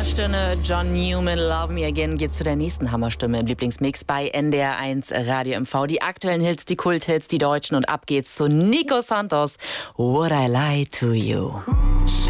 Hammerstimme John Newman, Love Me Again, geht zu der nächsten Hammerstimme im Lieblingsmix bei NDR1 Radio MV. Die aktuellen Hits, die Kulthits, die Deutschen, und ab geht's zu Nico Santos, Would I Lie to You.